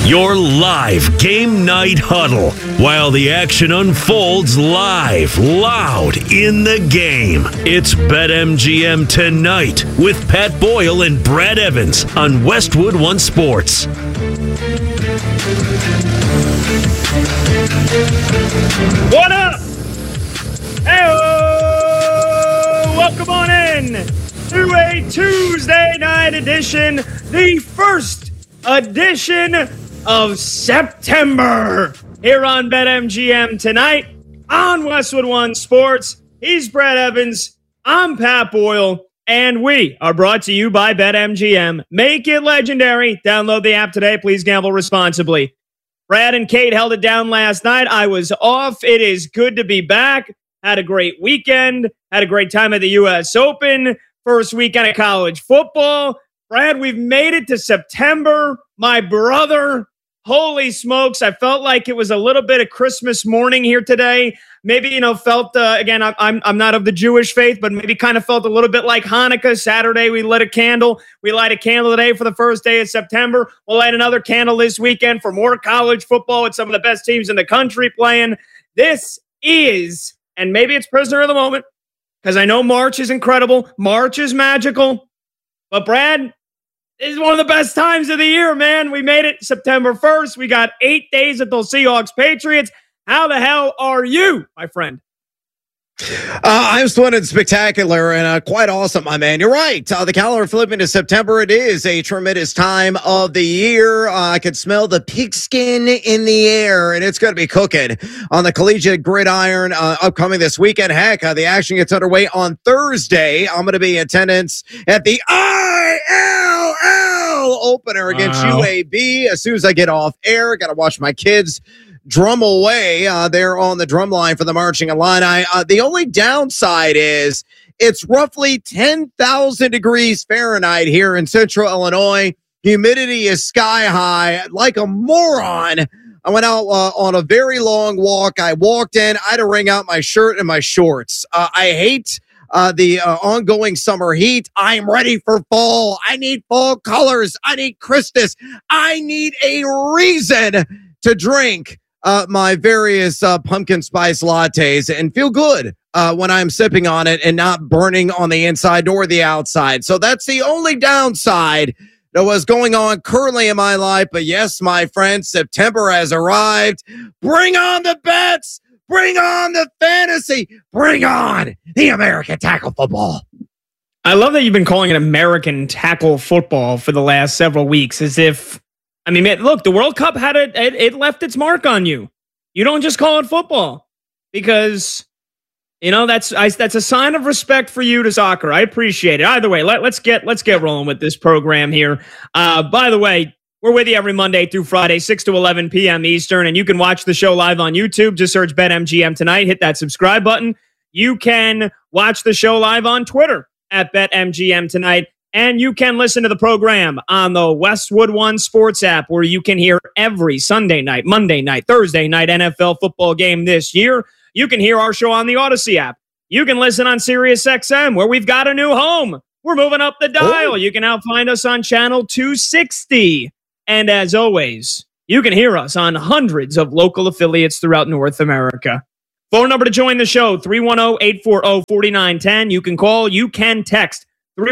Your live game night huddle while the action unfolds live, loud in the game. It's BetMGM Tonight with Pat Boyle and Brad Evans on Westwood One Sports. What up? Hey, welcome on in to a Tuesday night edition, the first edition of September here on BetMGM Tonight on Westwood One Sports. He's Brad Evans, I'm Pat Boyle, and we are brought to you by BetMGM. Make it legendary. Download the app today. Please gamble responsibly. Brad and Kate held it down last night. I was off. It is good to be back. Had a great weekend. Had a great time at the U.S. Open. First weekend of college football. Brad, we've made it to September. My brother, holy smokes. I felt like it was a little bit of Christmas morning here today. Maybe, felt, again, I'm not of the Jewish faith, but maybe kind of felt a little bit like Hanukkah. Saturday, we lit a candle. We light a candle today for the first day of September. We'll light another candle this weekend for more college football with some of the best teams in the country playing. This is, and maybe it's prisoner of the moment, because I know March is incredible. March is magical. But Brad, this is one of the best times of the year, man. We made it September 1st. We got 8 days until Seahawks-Patriots. How the hell are you, my friend? I'm splendid, spectacular, and quite awesome, my man. You're right. The calendar flipping to September. It is a tremendous time of the year. I can smell the pigskin in the air, and it's going to be cooking on the collegiate gridiron upcoming this weekend. Heck, the action gets underway on Thursday. I'm going to be in attendance at the ILL opener against UAB. As soon as I get off air, got to watch my kids drum away there on the drum line for the Marching Illini. The only downside is it's roughly 10,000 degrees Fahrenheit here in central Illinois. Humidity is sky high. Like a moron, I went out on a very long walk. I walked in. I had to wring out my shirt and my shorts. I hate the ongoing summer heat. I'm ready for fall. I need fall colors. I need Christmas. I need a reason to drink my various pumpkin spice lattes and feel good when I'm sipping on it and not burning on the inside nor the outside. So that's the only downside that was going on currently in my life. But yes, my friend, September has arrived. Bring on the bets. Bring on the fantasy. Bring on the American tackle football. I love that you've been calling it American tackle football for the last several weeks, as if, I mean, look, the World Cup it left its mark on you. You don't just call it football because, that's a sign of respect for you to soccer. I appreciate it. Either way, let's get rolling with this program here. By the way, we're with you every Monday through Friday, 6 to 11 p.m. Eastern, and you can watch the show live on YouTube. Just search BetMGM Tonight. Hit that subscribe button. You can watch the show live on Twitter at BetMGM Tonight. And you can listen to the program on the Westwood One Sports app, where you can hear every Sunday night, Monday night, Thursday night NFL football game this year. You can hear our show on the Odyssey app. You can listen on SiriusXM, where we've got a new home. We're moving up the dial. Oh. You can now find us on channel 260. And as always, you can hear us on hundreds of local affiliates throughout North America. Phone number to join the show, 310-840-4910. You can call, you can text.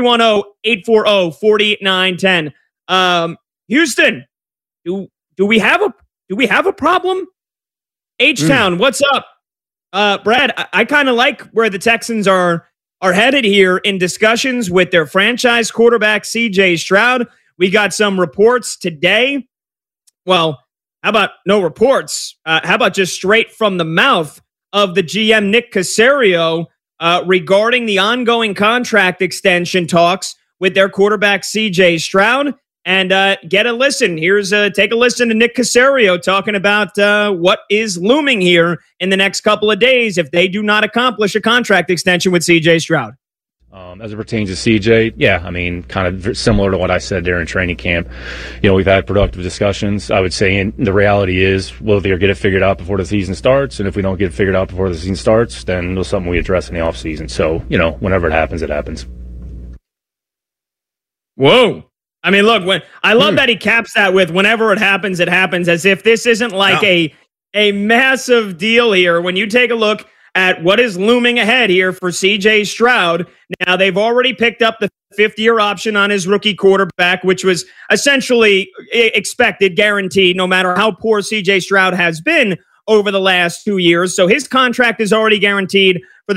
310-840-4910. Houston, do we have a problem? H-Town, what's up? Brad, I kind of like where the Texans are headed here in discussions with their franchise quarterback, C.J. Stroud. We got some reports today. Well, how about no reports? How about just straight from the mouth of the GM, Nick Caserio, regarding the ongoing contract extension talks with their quarterback, C.J. Stroud. And get a listen. Take a listen to Nick Caserio talking about what is looming here in the next couple of days if they do not accomplish a contract extension with C.J. Stroud. As it pertains to CJ, yeah, I mean, kind of similar to what I said during training camp. We've had productive discussions. I would say, and the reality is, we'll either get it figured out before the season starts, and if we don't get it figured out before the season starts, then it's something we address in the offseason. So, whenever it happens, it happens. Whoa. I mean, look, when I love that he caps that with whenever it happens, as if this isn't like a massive deal here. When you take a look at what is looming ahead here for CJ Stroud, now they've already picked up the 5th-year option on his rookie quarterback, which was essentially expected, guaranteed, no matter how poor CJ Stroud has been over the last 2 years. So his contract is already guaranteed for the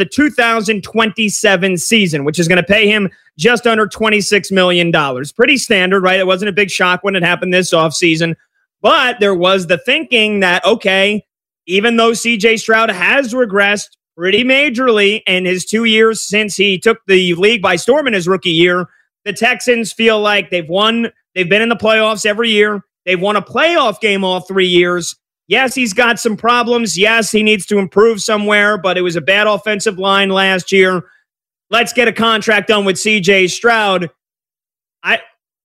2027 season, which is going to pay him just under $26 million. Pretty standard, right? It wasn't a big shock when it happened this offseason. But there was the thinking that, okay, even though CJ Stroud has regressed pretty majorly in his 2 years since he took the league by storm in his rookie year, the Texans feel like they've won. They've been in the playoffs every year. They've won a playoff game all 3 years. Yes, he's got some problems. Yes, he needs to improve somewhere, but it was a bad offensive line last year. Let's get a contract done with CJ Stroud. I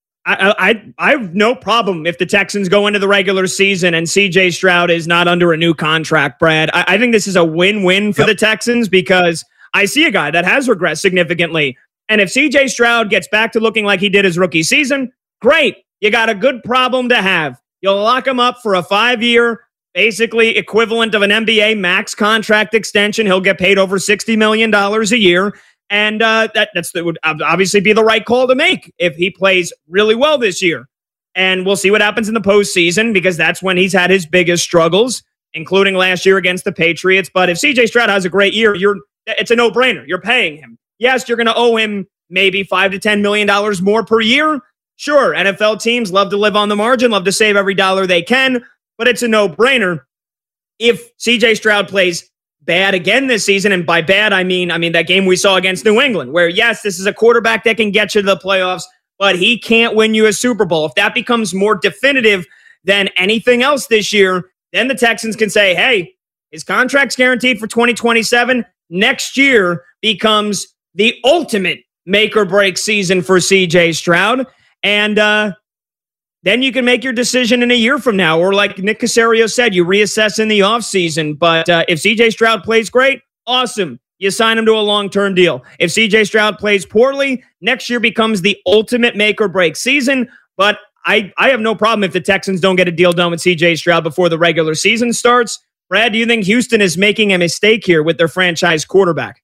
have no problem if the Texans go into the regular season and CJ Stroud is not under a new contract, Brad. I think this is a win-win for the Texans because I see a guy that has regressed significantly. And if CJ Stroud gets back to looking like he did his rookie season, great. You got a good problem to have. You'll lock him up for a 5-year, basically equivalent of an NBA max contract extension. He'll get paid over $60 million a year. And that would obviously be the right call to make if he plays really well this year. And we'll see what happens in the postseason because that's when he's had his biggest struggles, including last year against the Patriots. But if CJ Stroud has a great year, it's a no-brainer. You're paying him. Yes, you're going to owe him maybe $5 to $10 million more per year. Sure, NFL teams love to live on the margin, love to save every dollar they can, but it's a no-brainer. If CJ Stroud plays bad again this season, and by bad, I mean that game we saw against New England, where yes, this is a quarterback that can get you to the playoffs, but he can't win you a Super Bowl. If that becomes more definitive than anything else this year, then the Texans can say, hey, his contract's guaranteed for 2027. Next year becomes the ultimate make or break season for CJ Stroud. And then you can make your decision in a year from now. Or like Nick Caserio said, you reassess in the offseason. But if CJ Stroud plays great, awesome. You sign him to a long-term deal. If CJ Stroud plays poorly, next year becomes the ultimate make or break season. But I have no problem if the Texans don't get a deal done with CJ Stroud before the regular season starts. Brad, do you think Houston is making a mistake here with their franchise quarterback?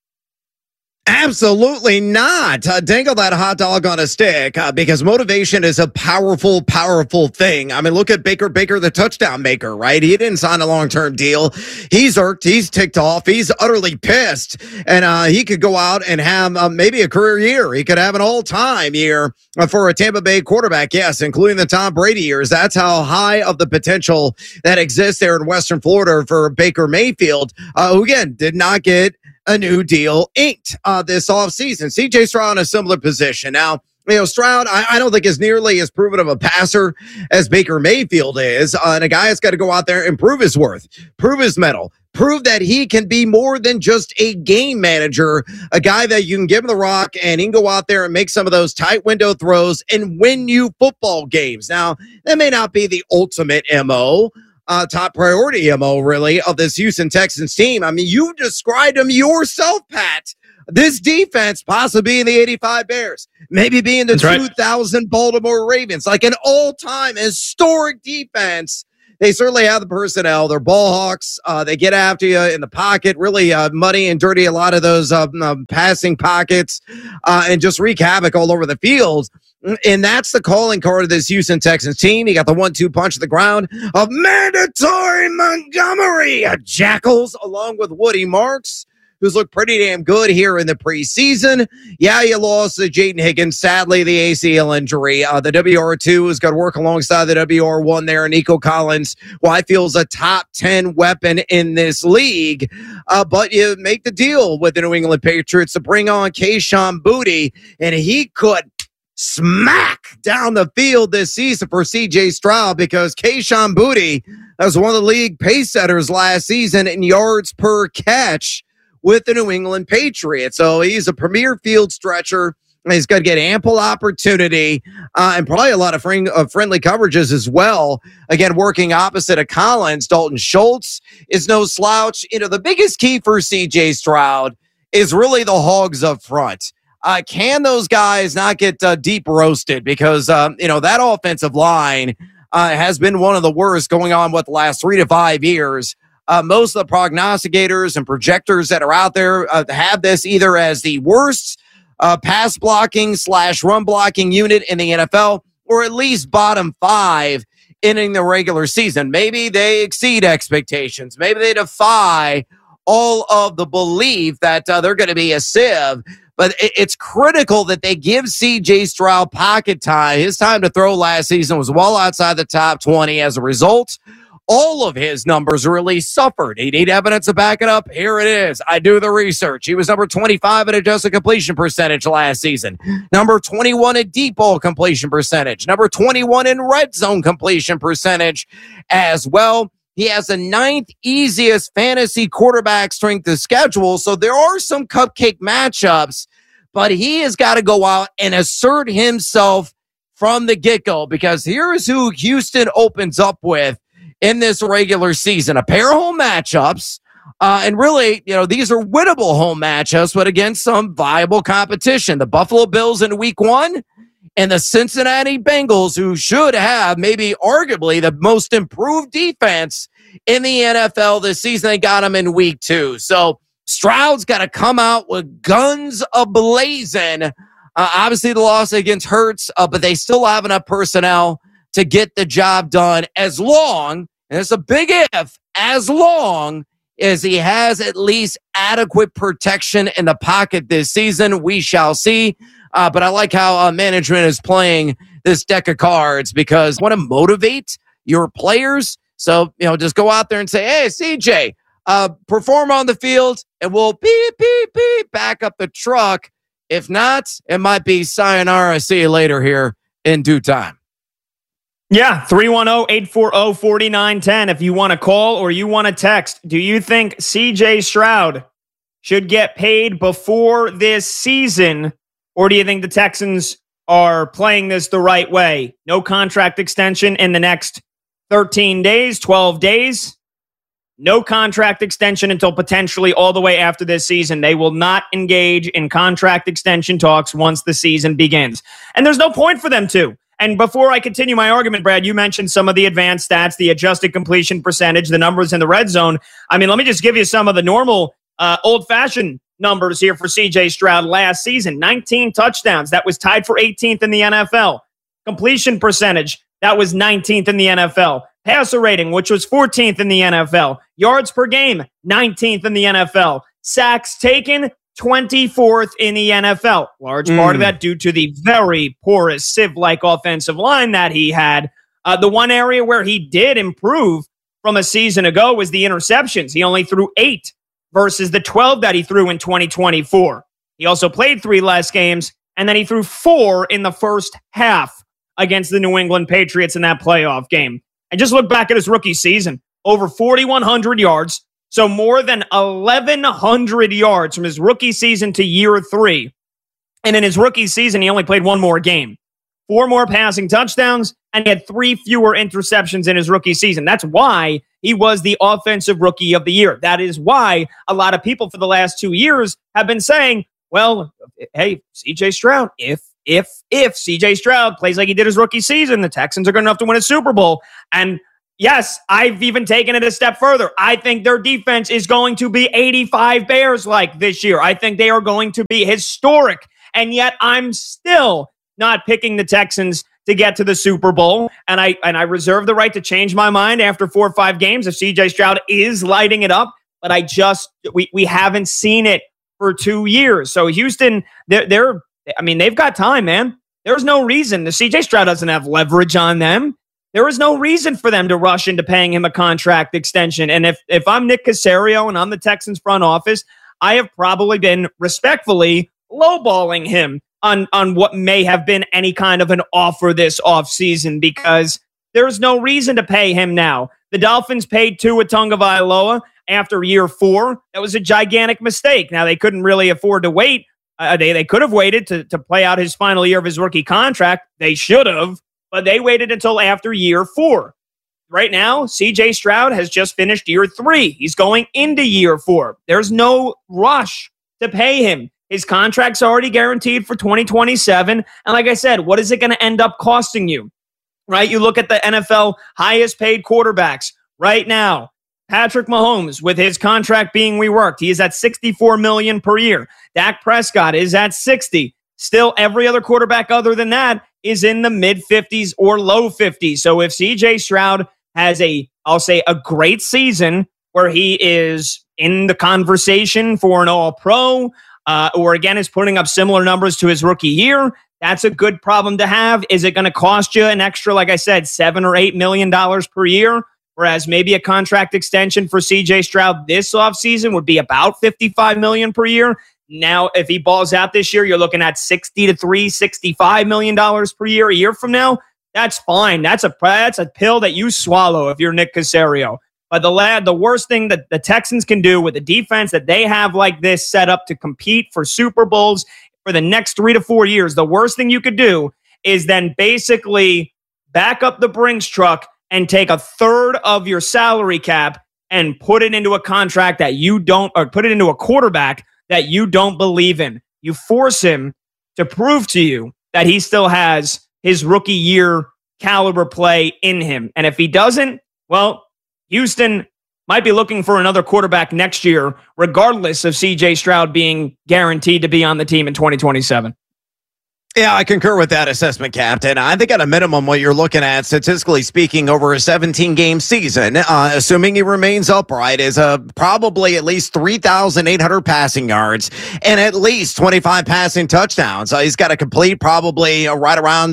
Absolutely not. Dangle that hot dog on a stick because motivation is a powerful, powerful thing. I mean, look at Baker, the touchdown maker, right? He didn't sign a long-term deal. He's irked. He's ticked off. He's utterly pissed. And he could go out and have maybe a career year. He could have an all-time year for a Tampa Bay quarterback, yes, including the Tom Brady years. That's how high of the potential that exists there in Western Florida for Baker Mayfield, who, again, did not get a new deal inked this offseason. CJ Stroud in a similar position. Now, Stroud, I don't think is nearly as proven of a passer as Baker Mayfield is. And a guy that's got to go out there and prove his worth, prove his mettle, prove that he can be more than just a game manager, a guy that you can give him the rock and he can go out there and make some of those tight window throws and win you football games. Now, that may not be the ultimate MO, top priority MO, really, of this Houston Texans team. I mean, you described them yourself, Pat. This defense possibly being the 85 Bears, maybe being the 2000 Baltimore Ravens, like an all-time historic defense. They certainly have the personnel. They're ball hawks. They get after you in the pocket, really muddy and dirty a lot of those passing pockets and just wreak havoc all over the field. And that's the calling card of this Houston Texans team. You got the 1-2 punch of the ground of Mandatory Montgomery Jackals along with Woody Marks, who's looked pretty damn good here in the preseason. Yeah, you lost to Jaden Higgins. Sadly, the ACL injury. The WR2 is going to work alongside the WR1 there. Nico Collins, who I feel is a top 10 weapon in this league. But you make the deal with the New England Patriots to bring on Kayshon Boutte, and he could smack down the field this season for CJ Stroud because Kayshon Boutte was one of the league pace setters last season in yards per catch with the New England Patriots. So he's a premier field stretcher. He's going to get ample opportunity and probably a lot of friendly coverages as well. Again, working opposite of Collins, Dalton Schultz is no slouch. The biggest key for CJ Stroud is really the hogs up front. Can those guys not get deep roasted? Because, that offensive line has been one of the worst going on the last 3 to 5 years. Most of the prognosticators and projectors that are out there have this either as the worst pass blocking / run blocking unit in the NFL, or at least bottom 5 ending the regular season. Maybe they exceed expectations. Maybe they defy all of the belief that they're going to be a sieve. But it's critical that they give C.J. Stroud pocket time. His time to throw last season was well outside the top 20. As a result, all of his numbers really suffered. He need evidence to back it up. Here it is. I do the research. He was number 25 at adjusted completion percentage last season. Number 21 at deep ball completion percentage. Number 21 in red zone completion percentage as well. He has the 9th easiest fantasy quarterback strength of schedule. So there are some cupcake matchups, but he has got to go out and assert himself from the get-go, because here is who Houston opens up with in this regular season. A pair of home matchups. And really, these are winnable home matchups, but against some viable competition. The Buffalo Bills in week 1 and the Cincinnati Bengals, who should have maybe arguably the most improved defense in the NFL this season. They got them in week 2. So Stroud's got to come out with guns a-blazing. Obviously, the loss against Hurts, but they still have enough personnel to get the job done, as long, and it's a big if, as long as he has at least adequate protection in the pocket this season. We shall see. But I like how management is playing this deck of cards, because I want to motivate your players. So, just go out there and say, hey, CJ, perform on the field, and we'll beep, beep, beep, back up the truck. If not, it might be sayonara, see you later here in due time. Yeah, 310-840-4910 if you want to call or you want to text. Do you think C.J. Stroud should get paid before this season, or do you think the Texans are playing this the right way? No contract extension in the next 13 days, 12 days. No contract extension until potentially all the way after this season. They will not engage in contract extension talks once the season begins. And there's no point for them to. And before I continue my argument, Brad, you mentioned some of the advanced stats, the adjusted completion percentage, the numbers in the red zone. I mean, let me just give you some of the normal old-fashioned numbers here for C.J. Stroud last season. 19 touchdowns. That was tied for 18th in the NFL. Completion percentage. That was 19th in the NFL. Passer rating, which was 14th in the NFL. Yards per game, 19th in the NFL. Sacks taken, 24th in the NFL. Large part of that due to the very porous sieve-like offensive line that he had. The one area where he did improve from a season ago was the interceptions. He only threw 8 versus the 12 that he threw in 2024. He also played 3 less games, and then he threw 4 in the first half against the New England Patriots in that playoff game. And just look back at his rookie season. Over 4,100 yards. So more than 1,100 yards from his rookie season to year 3. And in his rookie season, he only played 1 more game. 4 more passing touchdowns, and he had 3 fewer interceptions in his rookie season. That's why he was the offensive rookie of the year. That is why a lot of people for the last 2 years have been saying, well, hey, C.J. Stroud, if C.J. Stroud plays like he did his rookie season, the Texans are good enough to win a Super Bowl. And yes, I've even taken it a step further. I think their defense is going to be 85 Bears-like this year. I think they are going to be historic. And yet I'm still not picking the Texans to get to the Super Bowl. And I reserve the right to change my mind after 4 or 5 games if C.J. Stroud is lighting it up. But we haven't seen it for 2 years. So Houston, they've got time, man. There's no reason. The C.J. Stroud doesn't have leverage on them. There is no reason for them to rush into paying him a contract extension. And if I'm Nick Caserio and I'm the Texans front office, I have probably been respectfully lowballing him on what may have been any kind of an offer this offseason, because there's no reason to pay him now. The Dolphins paid Tua Tagovailoa after year 4. That was a gigantic mistake. Now, they couldn't really afford to wait. They could have waited to play out his final year of his rookie contract. They should have, but they waited until after year 4. Right now, C.J. Stroud has just finished year 3. He's going into year 4. There's no rush to pay him. His contract's already guaranteed for 2027. And like I said, what is it going to end up costing you? Right? You look at the NFL highest paid quarterbacks right now. Patrick Mahomes, with his contract being reworked, he is at $64 million per year. Dak Prescott is at $60. Still, every other quarterback other than that is in the mid-50s or low 50s. So if CJ Stroud has a great season where he is in the conversation for an All-Pro, or again is putting up similar numbers to his rookie year, that's a good problem to have. Is it going to cost you an extra, like I said, $7 or $8 million per year? Whereas maybe a contract extension for CJ Stroud this offseason would be about $55 million per year. Now, if he balls out this year, you're looking at $65 million per year. A year from now, that's fine. That's a pill that you swallow if you're Nick Caserio. But the worst thing that the Texans can do with the defense that they have like this set up to compete for Super Bowls for the next 3 to 4 years, the worst thing you could do is then basically back up the Brinks truck and take a third of your salary cap and put it into a contract that you don't, or put it into a quarterback that you don't believe in. You force him to prove to you that he still has his rookie year caliber play in him. And if he doesn't, well, Houston might be looking for another quarterback next year, regardless of CJ Stroud being guaranteed to be on the team in 2027. Yeah, I concur with that assessment, Captain. I think at a minimum, what you're looking at, statistically speaking, over a 17-game season, assuming he remains upright, is probably at least 3,800 passing yards and at least 25 passing touchdowns. He's got to complete probably right around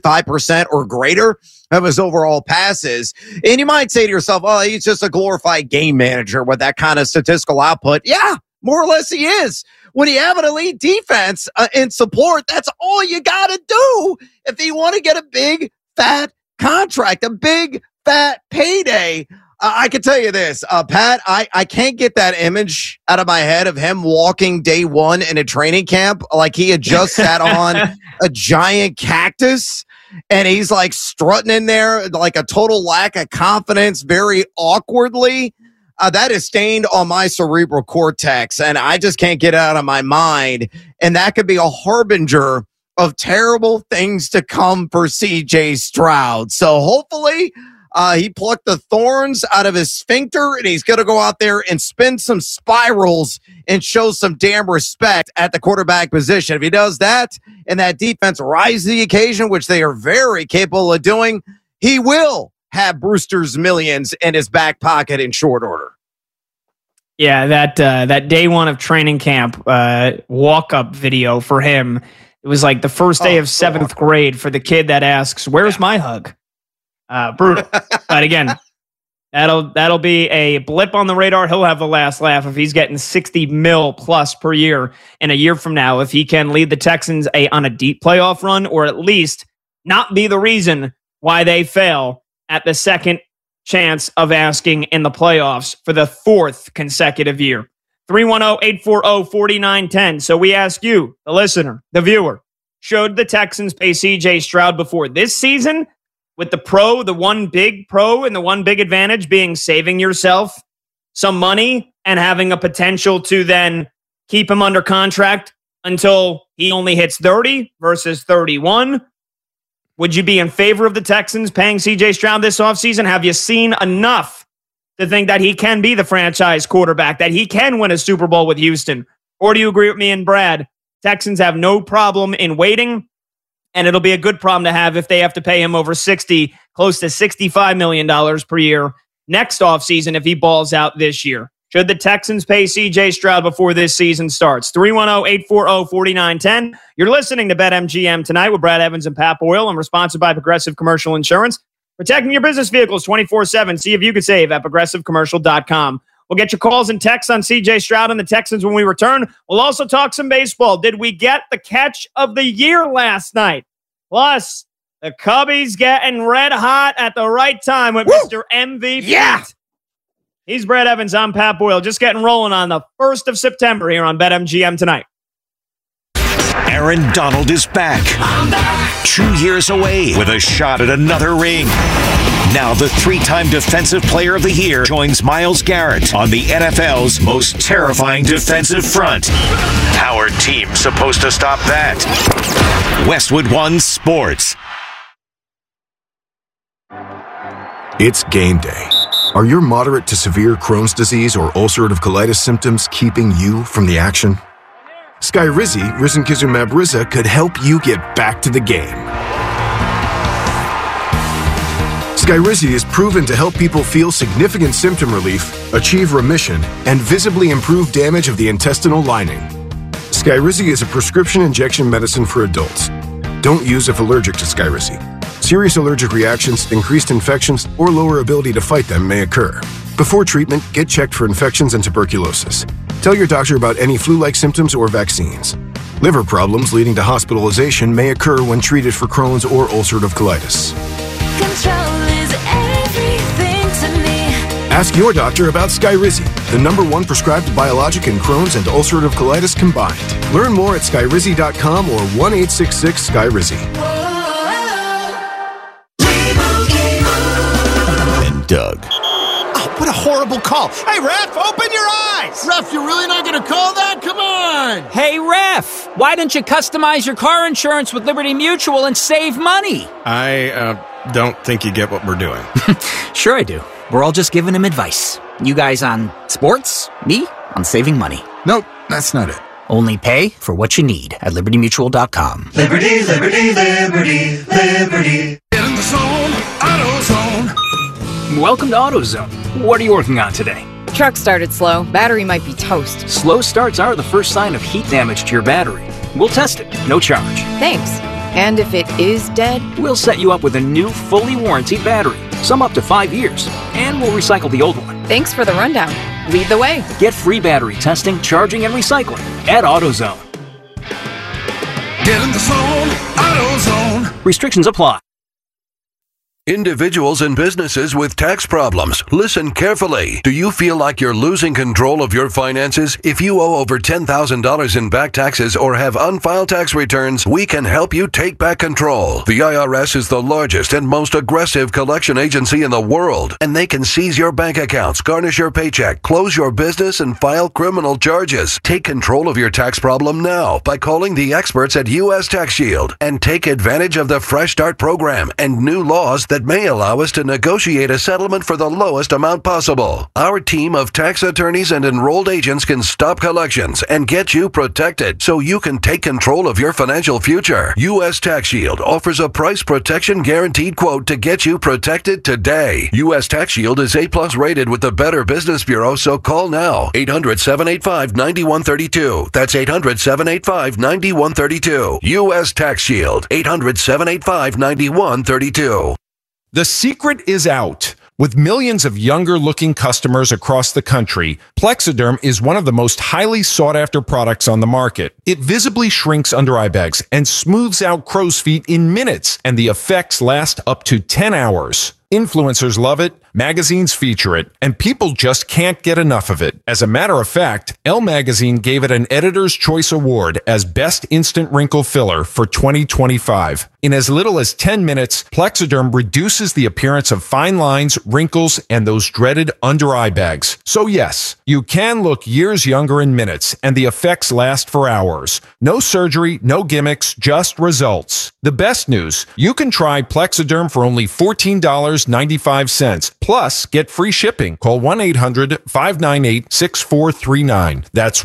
65% or greater of his overall passes. And you might say to yourself, oh, he's just a glorified game manager with that kind of statistical output. Yeah, more or less he is. When you have an elite defense in support, that's all you got to do if you want to get a big, fat contract, a big, fat payday. I can tell you this, Pat, I can't get that image out of my head of him walking day one in a training camp like he had just sat on a giant cactus and he's like strutting in there like a total lack of confidence, very awkwardly. That is stained on my cerebral cortex, and I just can't get it out of my mind. And that could be a harbinger of terrible things to come for CJ Stroud. So hopefully he plucked the thorns out of his sphincter, and he's going to go out there and spin some spirals and show some damn respect at the quarterback position. If he does that, and that defense rises to the occasion, which they are very capable of doing, he will have Brewster's millions in his back pocket in short order. Yeah, that day one of training camp walk-up video for him, it was like the first day of 7th grade for the kid that asks, where's my hug? Brutal. But again, that'll be a blip on the radar. He'll have the last laugh if he's getting $60 million plus per year in a year from now, if he can lead the Texans on a deep playoff run, or at least not be the reason why they fail at the second chance of asking in the playoffs for the 4th consecutive year. 310-840-4910. So we ask you, the listener, the viewer, should the Texans pay CJ Stroud before this season? With the one big pro and the one big advantage being saving yourself some money and having a potential to then keep him under contract until he only hits 30 versus 31. Would you be in favor of the Texans paying CJ Stroud this offseason? Have you seen enough to think that he can be the franchise quarterback, that he can win a Super Bowl with Houston? Or do you agree with me and Brad? Texans have no problem in waiting, and it'll be a good problem to have if they have to pay him over close to $65 million per year next offseason if he balls out this year. Should the Texans pay CJ Stroud before this season starts? 310-840-4910. You're listening to BetMGM tonight with Brad Evans and Pat Boyle, and we're sponsored by Progressive Commercial Insurance. Protecting your business vehicles 24/7. See if you can save at progressivecommercial.com. We'll get your calls and texts on CJ Stroud and the Texans when we return. We'll also talk some baseball. Did we get the catch of the year last night? Plus, the Cubbies getting red hot at the right time with Mr. MVP. Yeah. He's Brad Evans. I'm Pat Boyle. Just getting rolling on the 1st of September here on BetMGM tonight. Aaron Donald is back. 2 years away with a shot at another ring. Now the 3-time Defensive Player of the Year joins Myles Garrett on the NFL's most terrifying defensive front. How are teams supposed to stop that? Westwood One Sports. It's game day. Are your moderate to severe Crohn's disease or ulcerative colitis symptoms keeping you from the action? Skyrizi, risankizumab Riza, could help you get back to the game. Skyrizi is proven to help people feel significant symptom relief, achieve remission, and visibly improve damage of the intestinal lining. Skyrizi is a prescription injection medicine for adults. Don't use if allergic to Skyrizi. Serious allergic reactions, increased infections, or lower ability to fight them may occur. Before treatment, get checked for infections and tuberculosis. Tell your doctor about any flu-like symptoms or vaccines. Liver problems leading to hospitalization may occur when treated for Crohn's or ulcerative colitis. Control is everything to me. Ask your doctor about Skyrizi, the #1 prescribed biologic in Crohn's and ulcerative colitis combined. Learn more at skyrizi.com or 1-866-SKYRIZI. And Doug. What a horrible call. Hey, ref, open your eyes. Ref, you're really not going to call that? Come on. Hey, ref, why don't you customize your car insurance with Liberty Mutual and save money? I don't think you get what we're doing. Sure I do. We're all just giving him advice. You guys on sports, me on saving money. Nope, that's not it. Only pay for what you need at libertymutual.com. Liberty, liberty, liberty, liberty. Get in the zone, AutoZone. Welcome to AutoZone. What are you working on today? Truck started slow. Battery might be toast. Slow starts are the first sign of heat damage to your battery. We'll test it, no charge. Thanks. And if it is dead? We'll set you up with a new, fully warranted battery, some up to 5 years, and we'll recycle the old one. Thanks for the rundown. Lead the way. Get free battery testing, charging, and recycling at AutoZone. Get in the zone, AutoZone. Restrictions apply. Individuals and businesses with tax problems, listen carefully. Do you feel like you're losing control of your finances? If you owe over $10,000 in back taxes or have unfiled tax returns, we can help you take back control. The IRS is the largest and most aggressive collection agency in the world, and they can seize your bank accounts, garnish your paycheck, close your business, and file criminal charges. Take control of your tax problem now by calling the experts at U.S. Tax Shield and take advantage of the Fresh Start program and new laws that may allow us to negotiate a settlement for the lowest amount possible. Our team of tax attorneys and enrolled agents can stop collections and get you protected so you can take control of your financial future. U.S. Tax Shield offers a price protection guaranteed quote to get you protected today. U.S. Tax Shield is A+ rated with the Better Business Bureau, so call now. 800-785-9132. That's 800-785-9132. U.S. Tax Shield. 800-785-9132. The secret is out. With millions of younger-looking customers across the country, Plexiderm is one of the most highly sought-after products on the market. It visibly shrinks under-eye bags and smooths out crow's feet in minutes, and the effects last up to 10 hours. Influencers love it, magazines feature it, and people just can't get enough of it. As a matter of fact, Elle Magazine gave it an Editor's Choice Award as Best Instant Wrinkle Filler for 2025. In as little as 10 minutes, Plexiderm reduces the appearance of fine lines, wrinkles, and those dreaded under-eye bags. So yes, you can look years younger in minutes, and the effects last for hours. No surgery, no gimmicks, just results. The best news, you can try Plexiderm for only $14.95. Plus, get free shipping. Call 1-800-598-6439. That's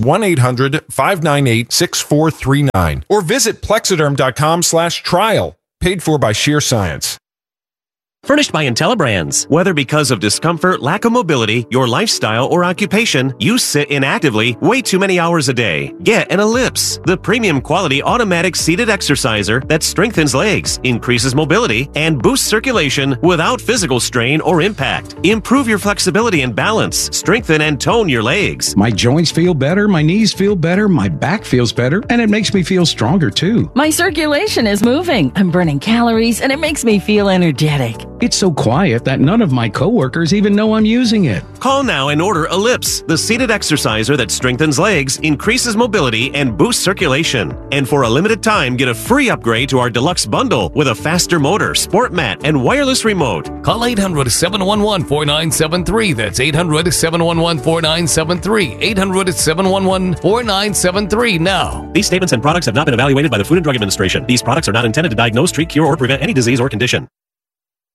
1-800-598-6439. Or visit plexiderm.com/trial. Paid for by Sheer Science. Furnished by IntelliBrands. Whether because of discomfort, lack of mobility, your lifestyle, or occupation, you sit inactively way too many hours a day. Get an Ellipse, the premium quality automatic seated exerciser that strengthens legs, increases mobility, and boosts circulation without physical strain or impact. Improve your flexibility and balance, strengthen and tone your legs. My joints feel better, my knees feel better, my back feels better, and it makes me feel stronger too. My circulation is moving. I'm burning calories, and it makes me feel energetic. It's so quiet that none of my coworkers even know I'm using it. Call now and order Ellipse, the seated exerciser that strengthens legs, increases mobility, and boosts circulation. And for a limited time, get a free upgrade to our deluxe bundle with a faster motor, sport mat, and wireless remote. Call 800-711-4973. That's 800-711-4973. 800-711-4973 now. These statements and products have not been evaluated by the Food and Drug Administration. These products are not intended to diagnose, treat, cure, or prevent any disease or condition.